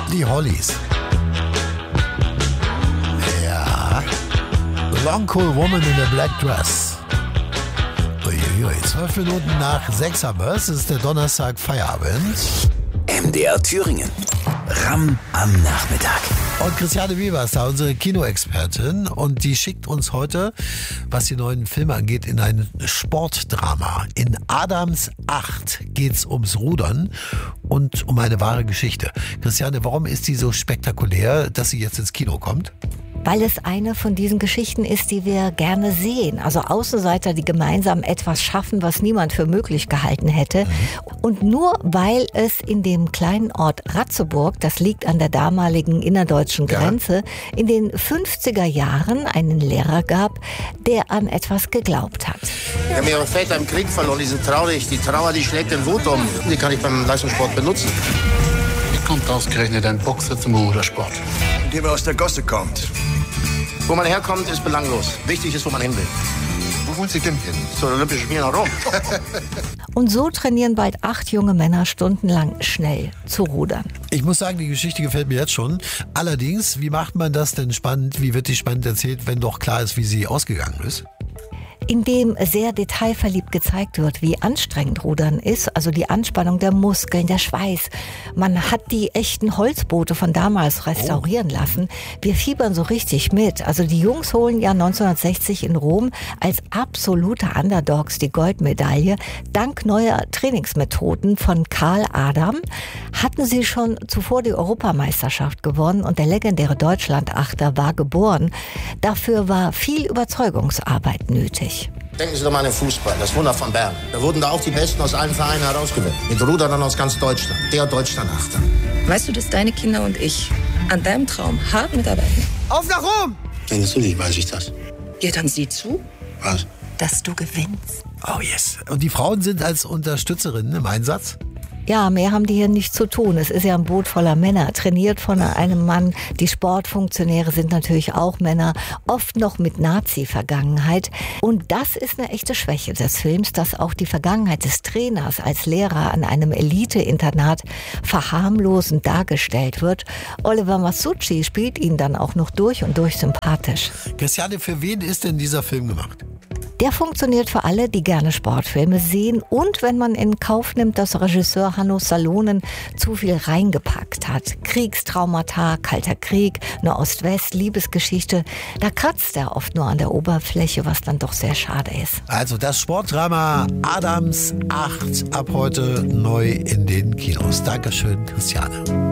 Die Hollies. Ja. Long Cool Woman in a Black Dress. Uiuiui, 12 Minuten nach 6 haben wir es. Es ist der Donnerstag Feierabend. MDR Thüringen. Ram am Nachmittag. Und Christiane Weber ist da, unsere Kinoexpertin. Und die schickt uns heute, was die neuen Filme angeht, in ein Sportdrama. In Adams 8 geht's ums Rudern und um eine wahre Geschichte. Christiane, warum ist die so spektakulär, dass sie jetzt ins Kino kommt? Weil es eine von diesen Geschichten ist, die wir gerne sehen. Also Außenseiter, die gemeinsam etwas schaffen, was niemand für möglich gehalten hätte. Und nur weil es in dem kleinen Ort Ratzeburg, das liegt an der damaligen innerdeutschen Grenze, in den 50er Jahren einen Lehrer gab, der an etwas geglaubt hat. Ich habe ihre Väter im Krieg verloren, die sind traurig. Die Trauer, die schlägt den Wut um. Die kann ich beim Leistungssport benutzen. Wie kommt ausgerechnet ein Boxer zum Rudersport? Indem er aus der Gosse kommt. Wo man herkommt, ist belanglos. Wichtig ist, wo man hin will. Wo wollen Sie denn hin? Zu den Olympischen Spielen nach Rom. Und so trainieren bald 8 junge Männer stundenlang schnell zu rudern. Ich muss sagen, die Geschichte gefällt mir jetzt schon. Allerdings, wie macht man das denn spannend? Wie wird die spannend erzählt, wenn doch klar ist, wie sie ausgegangen ist? Indem sehr detailverliebt gezeigt wird, wie anstrengend Rudern ist, also die Anspannung der Muskeln, der Schweiß. Man hat die echten Holzboote von damals restaurieren lassen. Wir fiebern so richtig mit. Also die Jungs holen ja 1960 in Rom als absolute Underdogs die Goldmedaille. Dank neuer Trainingsmethoden von Karl Adam hatten sie schon zuvor die Europameisterschaft gewonnen und der legendäre Deutschlandachter war geboren. Dafür war viel Überzeugungsarbeit nötig. Denken Sie doch mal an den Fußball, das Wunder von Bern. Da wurden da auch die Besten aus allen Vereinen herausgewählt. Mit Rudern aus ganz Deutschland. Der Deutschlandachter. Weißt du, dass deine Kinder und ich an deinem Traum hart mitarbeiten? Auf nach Rom! Ja, natürlich weiß ich das. Ja, dann sieh zu, Was? dass du gewinnst. Oh yes. Und die Frauen sind als Unterstützerinnen im Einsatz? Ja, mehr haben die hier nicht zu tun. Es ist ja ein Boot voller Männer, trainiert von einem Mann. Die Sportfunktionäre sind natürlich auch Männer, oft noch mit Nazi-Vergangenheit. Und das ist eine echte Schwäche des Films, dass auch die Vergangenheit des Trainers als Lehrer an einem Elite-Internat verharmlosend dargestellt wird. Oliver Masucci spielt ihn dann auch noch durch und durch sympathisch. Christiane, für wen ist denn dieser Film gemacht? Der funktioniert für alle, die gerne Sportfilme sehen und wenn man in Kauf nimmt, dass Regisseur Hanno Salonen zu viel reingepackt hat. Kriegstraumata, Kalter Krieg, eine Ost-West-Liebesgeschichte, da kratzt er oft nur an der Oberfläche, was dann doch sehr schade ist. Also das Sportdrama Adams 8 ab heute neu in den Kinos. Dankeschön, Christiane.